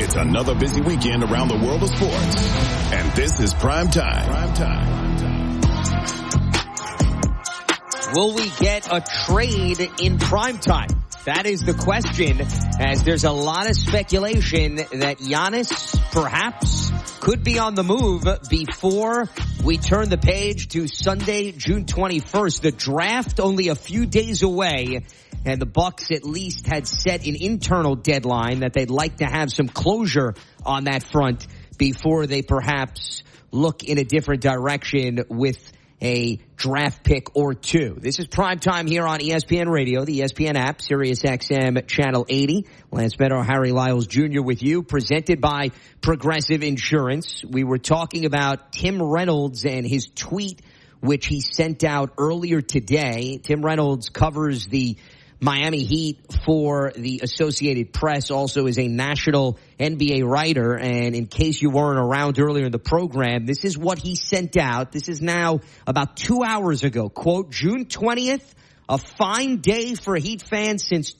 It's another busy weekend around the world of sports. And this is Prime Time. Will we get a trade in prime time? That is the question, as there's a lot of speculation that Giannis perhaps could be on the move before we turn the page to Sunday, June 21st. The draft only a few days away, and the Bucks at least had set an internal deadline that they'd like to have some closure on that front before they perhaps look in a different direction with a draft pick or two. This is Prime Time here on ESPN Radio, the ESPN app, Sirius XM Channel 80. Lance Meadow, Harry Lyles Jr. with you, presented by Progressive Insurance. We were talking about Tim Reynolds and his tweet, which he sent out earlier today. Tim Reynolds covers the Miami Heat for the Associated Press, also is a national NBA writer. And in case you weren't around earlier in the program, this is what he sent out. This is now about 2 hours ago. Quote, June 20th, a fine day for Heat fans since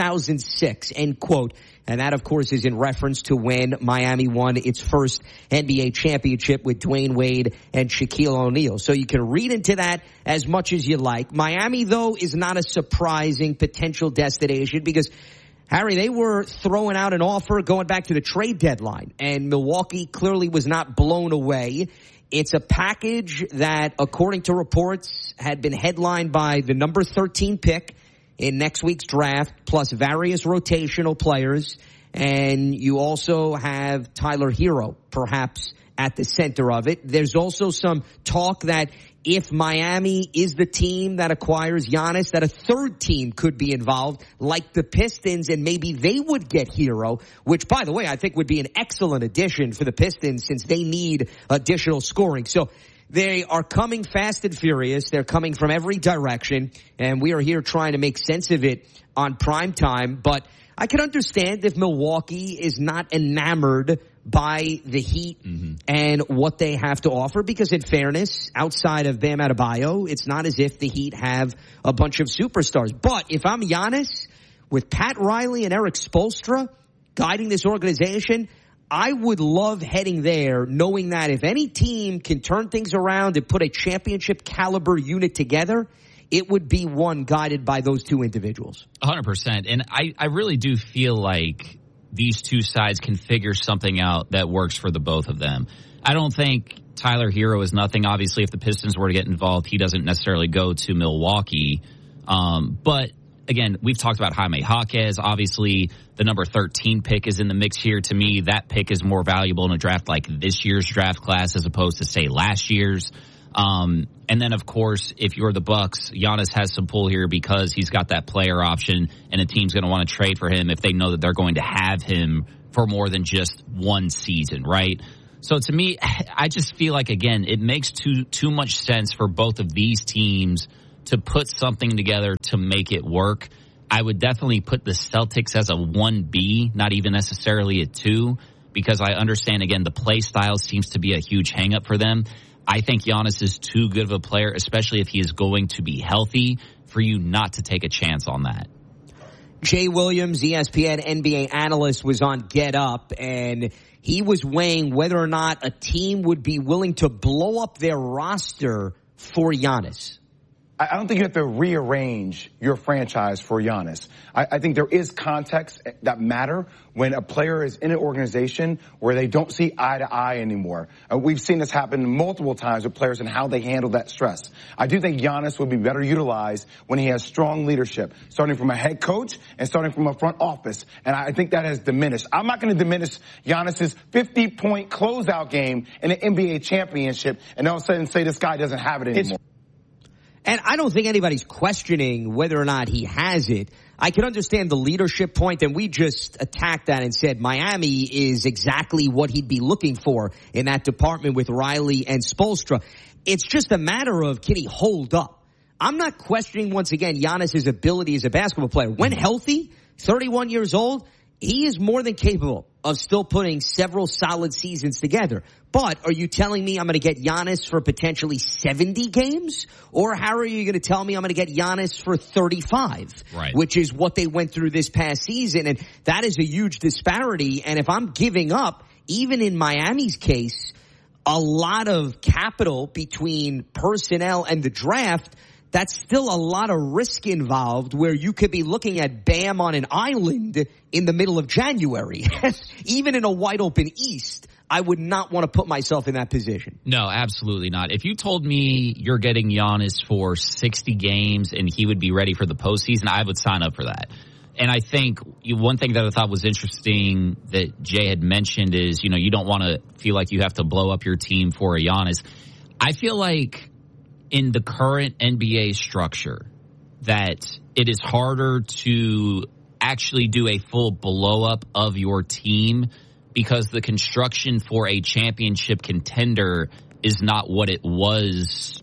2006, end quote. And that, of course, is in reference to when Miami won its first NBA championship with Dwayne Wade and Shaquille O'Neal. So you can read into that as much as you like. Miami, though, is not a surprising potential destination because, Harry, they were throwing out an offer going back to the trade deadline, and Milwaukee clearly was not blown away. It's a package that, according to reports, had been headlined by the number 13 pick in next week's draft, plus various rotational players. And you also have Tyler Hero, perhaps, at the center of it. There's also some talk that if Miami is the team that acquires Giannis, that a third team could be involved, like the Pistons, and maybe they would get Hero, which, by the way, I think would be an excellent addition for the Pistons since they need additional scoring. So they are coming fast and furious. They're coming from every direction, and we are here trying to make sense of it on Prime Time. But I can understand if Milwaukee is not enamored by the Heat and what they have to offer, because in fairness, outside of Bam Adebayo, it's not as if the Heat have a bunch of superstars. But if I'm Giannis, with Pat Riley and Eric Spoelstra guiding this organization, I would love heading there, knowing that if any team can turn things around and put a championship caliber unit together, it would be one guided by those two individuals. 100%. And I really do feel like these two sides can figure something out that works for the both of them. I don't think Tyler Hero is nothing. Obviously, if the Pistons were to get involved, he doesn't necessarily go to Milwaukee. But again, we've talked about Jaime Jaquez. Obviously, the number 13 pick is in the mix here. To me, that pick is more valuable in a draft like this year's draft class as opposed to, say, last year's. And then, of course, if you're the Bucks, Giannis has some pull here because he's got that player option, and a team's going to want to trade for him if they know that they're going to have him for more than just one season, right? So to me, I just feel like, again, it makes too much sense for both of these teams to put something together to make it work. I would definitely put the Celtics as a 1B, not even necessarily a 2, because I understand, again, the play style seems to be a huge hang-up for them. I think Giannis is too good of a player, especially if he is going to be healthy, for you not to take a chance on that. Jay Williams, ESPN NBA analyst, was on Get Up, and he was weighing whether or not a team would be willing to blow up their roster for Giannis. I don't think you have to rearrange your franchise for Giannis. I think there is context that matter when a player is in an organization where they don't see eye to eye anymore. We've seen this happen multiple times with players and how they handle that stress. I do think Giannis would be better utilized when he has strong leadership, starting from a head coach and starting from a front office. And I think that has diminished. I'm not going to diminish Giannis's 50-point closeout game in an NBA championship and all of a sudden say this guy doesn't have it anymore. And I don't think anybody's questioning whether or not he has it. I can understand the leadership point, and we just attacked that and said Miami is exactly what he'd be looking for in that department with Riley and Spoelstra. It's just a matter of, can he hold up? I'm not questioning, once again, Giannis's ability as a basketball player. When healthy, 31 years old, he is more than capable of still putting several solid seasons together. But are you telling me I'm going to get Giannis for potentially 70 games? Or how are you going to tell me I'm going to get Giannis for 35? Right. Which is what they went through this past season. And that is a huge disparity. And if I'm giving up, even in Miami's case, a lot of capital between personnel and the draft, that's still a lot of risk involved where you could be looking at Bam on an island in the middle of January. Even in a wide open East, I would not want to put myself in that position. No, absolutely not. If you told me you're getting Giannis for 60 games and he would be ready for the postseason, I would sign up for that. And I think one thing that I thought was interesting that Jay had mentioned is, you don't want to feel like you have to blow up your team for a Giannis. I feel like in the current NBA structure that it is harder to actually do a full blow up of your team because the construction for a championship contender is not what it was,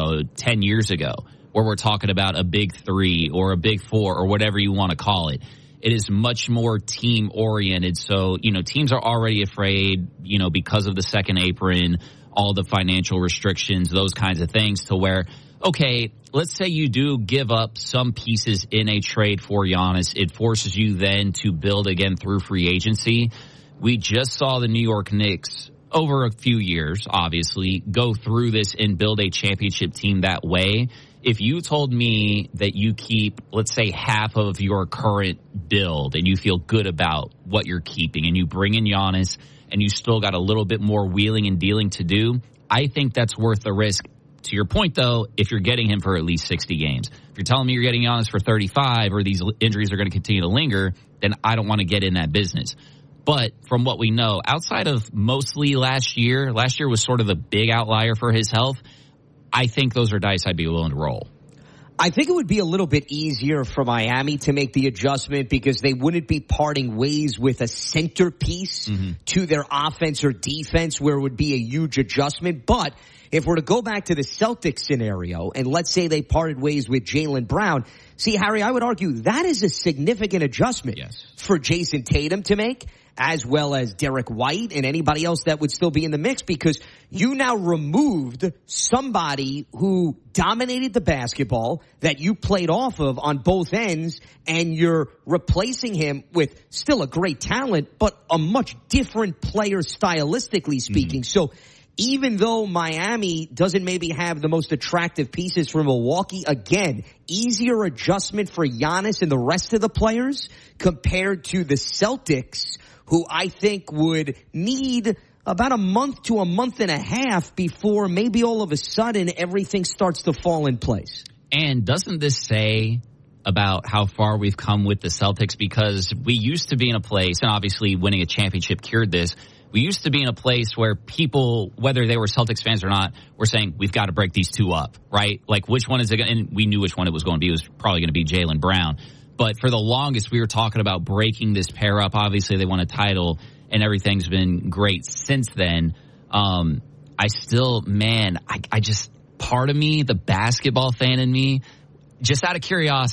10 years ago, where we're talking about a big three or a big four or whatever you want to call it. It is much more team oriented. So, teams are already afraid, because of the second apron, all the financial restrictions, those kinds of things, to where, okay, let's say you do give up some pieces in a trade for Giannis. It forces you then to build again through free agency. We just saw the New York Knicks over a few years, obviously, go through this and build a championship team that way. If you told me that you keep, let's say, half of your current build and you feel good about what you're keeping and you bring in Giannis and you still got a little bit more wheeling and dealing to do, I think that's worth the risk. To your point, though, if you're getting him for at least 60 games. If you're telling me you're getting Giannis for 35 or these injuries are going to continue to linger, then I don't want to get in that business. But from what we know, outside of mostly last year was sort of the big outlier for his health, I think those are dice I'd be willing to roll. I think it would be a little bit easier for Miami to make the adjustment because they wouldn't be parting ways with a centerpiece to their offense or defense where it would be a huge adjustment. But if we're to go back to the Celtics scenario and let's say they parted ways with Jaylen Brown, see, Harry, I would argue that is a significant adjustment for Jason Tatum to make, as well as Derek White and anybody else that would still be in the mix, because you now removed somebody who dominated the basketball that you played off of on both ends, and you're replacing him with still a great talent, but a much different player stylistically speaking. So even though Miami doesn't maybe have the most attractive pieces for Milwaukee, again, easier adjustment for Giannis and the rest of the players compared to the Celtics, who I think would need about a month to a month and a half before maybe all of a sudden everything starts to fall in place. And doesn't this say about how far we've come with the Celtics? Because we used to be in a place, and obviously winning a championship cured this, we used to be in a place where people, whether they were Celtics fans or not, were saying, we've got to break these two up, right? Like, which one is it going to, and we knew which one it was going to be. It was probably going to be Jaylen Brown. But for the longest, we were talking about breaking this pair up. Obviously, they won a title, and everything's been great since then. I still, I just, part of me, the basketball fan in me, just out of curiosity,